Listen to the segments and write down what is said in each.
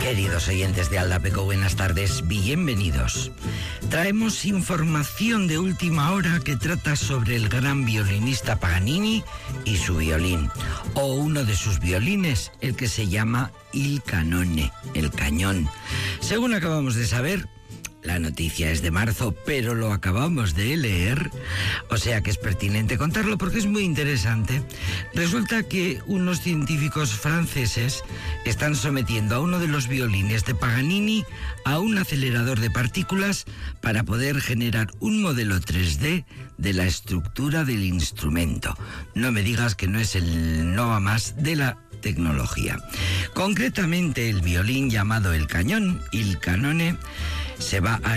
Queridos oyentes de Aldapeco, buenas tardes, bienvenidos. Traemos información de última hora que trata sobre el gran violinista Paganini y su violín, o uno de sus violines, el que se llama Il Canone, el cañón. Según acabamos de saber, la noticia es de marzo, pero lo acabamos de leer, o sea que es pertinente contarlo porque es muy interesante. Resulta que unos científicos franceses están sometiendo a uno de los violines de Paganini a un acelerador de partículas para poder generar un modelo 3D de la estructura del instrumento. No me digas que no es el no va más de la tecnología. Concretamente, el violín llamado el cañón, Il Canone, se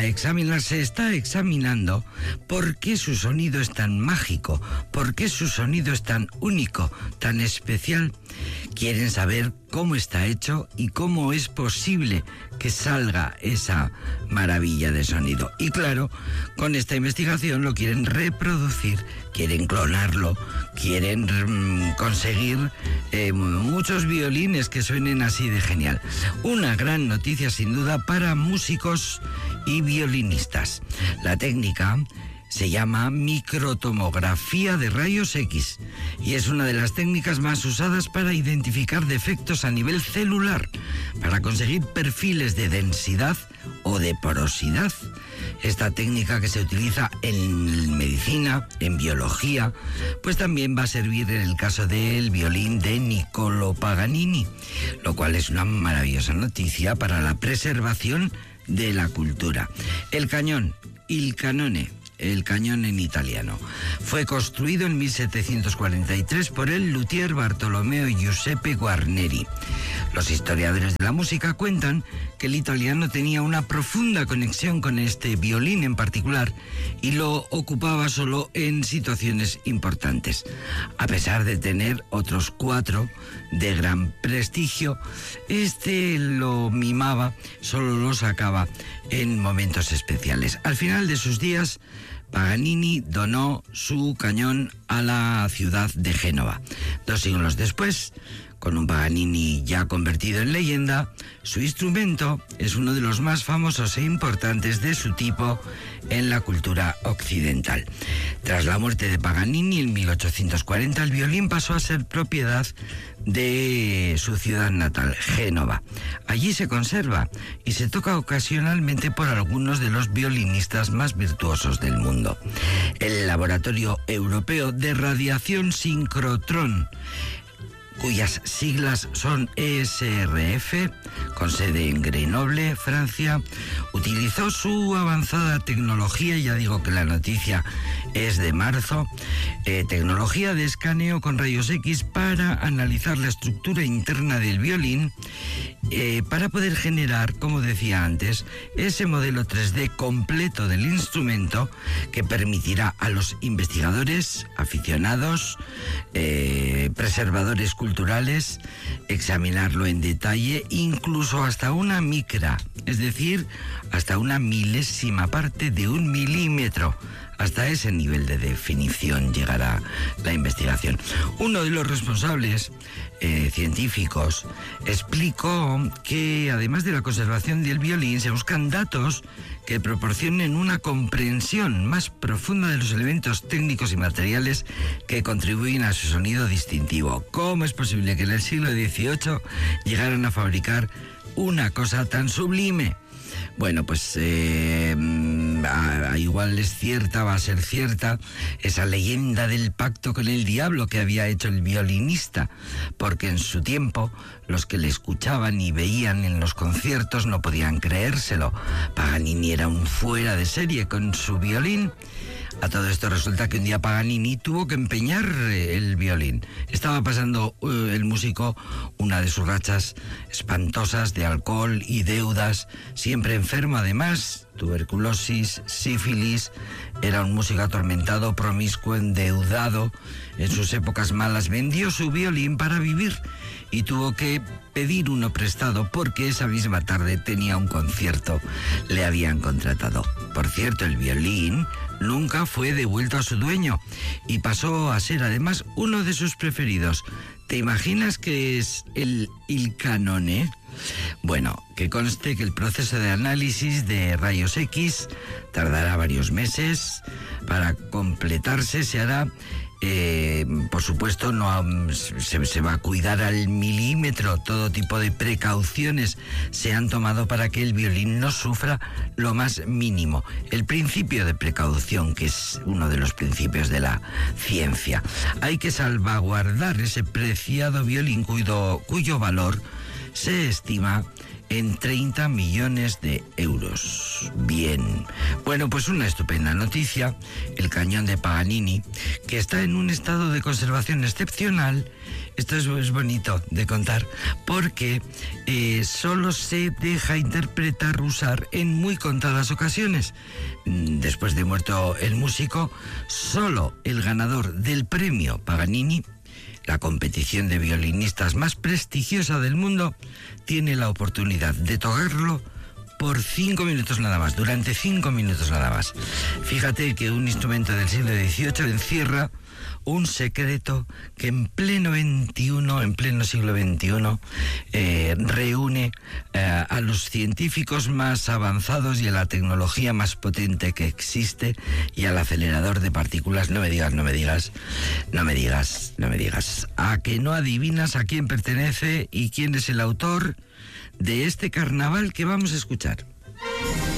está examinando por qué su sonido es tan mágico, por qué su sonido es tan único, tan especial. Quieren saber cómo está hecho y cómo es posible que salga esa maravilla de sonido. Y claro, con esta investigación lo quieren reproducir, quieren clonarlo, quieren conseguir muchos violines que suenen así de genial. Una gran noticia sin duda para músicos y violinistas. La técnica se llama microtomografía de rayos X y es una de las técnicas más usadas para identificar defectos a nivel celular, para conseguir perfiles de densidad o de porosidad. Esta técnica, que se utiliza en medicina, en biología, pues también va a servir en el caso del violín de Niccolò Paganini, lo cual es una maravillosa noticia para la preservación de la cultura. El cañón, Il Canone, el cañón en italiano, fue construido en 1743 por el luthier Bartolomeo Giuseppe Guarneri. Los historiadores de la música cuentan que el italiano tenía una profunda conexión con este violín en particular y lo ocupaba solo en situaciones importantes. A pesar de tener otros 4 de gran prestigio, este lo mimaba, solo lo sacaba en momentos especiales. Al final de sus días, Paganini donó su cañón a la ciudad de Génova. 2 siglos después, con un Paganini ya convertido en leyenda, su instrumento es uno de los más famosos e importantes de su tipo en la cultura occidental. Tras la muerte de Paganini en 1840, el violín pasó a ser propiedad de su ciudad natal, Génova. Allí se conserva y se toca ocasionalmente por algunos de los violinistas más virtuosos del mundo. El Laboratorio Europeo de Radiación Sincrotrón, cuyas siglas son ESRF, con sede en Grenoble, Francia, utilizó su avanzada tecnología, ya digo que la noticia es de marzo, tecnología de escaneo con rayos X para analizar la estructura interna del violín, para poder generar, como decía antes, ese modelo 3D completo del instrumento que permitirá a los investigadores, aficionados, preservadores culturales, examinarlo en detalle, incluso hasta una micra, es decir, hasta una milésima parte de 1 milímetro. Hasta ese nivel de definición llegará la investigación. Uno de los responsables científicos explicó que además de la conservación del violín se buscan datos que proporcionen una comprensión más profunda de los elementos técnicos y materiales que contribuyen a su sonido distintivo. ¿Cómo es posible que en el siglo XVIII llegaran a fabricar una cosa tan sublime? Bueno, pues igual es cierta, va a ser cierta esa leyenda del pacto con el diablo que había hecho el violinista, porque en su tiempo los que le escuchaban y veían en los conciertos no podían creérselo. Paganini era un fuera de serie con su violín. A todo esto resulta que un día Paganini tuvo que empeñar el violín. Estaba pasando el músico una de sus rachas espantosas de alcohol y deudas, siempre enfermo además, tuberculosis, sífilis. Era un músico atormentado, promiscuo, endeudado. En sus épocas malas vendió su violín para vivir y tuvo que pedir uno prestado porque esa misma tarde tenía un concierto, le habían contratado. Por cierto, el violín nunca fue devuelto a su dueño y pasó a ser además uno de sus preferidos. ¿Te imaginas que es el Il Canone? Bueno, que conste que el proceso de análisis de rayos X tardará varios meses. Para completarse se hará, por supuesto, se va a cuidar al milímetro. Todo tipo de precauciones se han tomado para que el violín no sufra lo más mínimo. El principio de precaución, que es uno de los principios de la ciencia. Hay que salvaguardar ese preciado violín cuyo valor se estima en 30 millones de euros. Bien. Bueno, pues una estupenda noticia. El cañón de Paganini, que está en un estado de conservación excepcional. Esto es bonito de contar, porque solo se deja interpretar, usar en muy contadas ocasiones. Después de muerto el músico, solo el ganador del premio Paganini, la competición de violinistas más prestigiosa del mundo, tiene la oportunidad de tocarlo por 5 minutos nada más, durante 5 minutos nada más. Fíjate que un instrumento del siglo XVIII encierra un secreto que en pleno siglo XXI, reúne a los científicos más avanzados y a la tecnología más potente que existe y al acelerador de partículas. No me digas. ¿A que no adivinas a quién pertenece y quién es el autor de este carnaval que vamos a escuchar?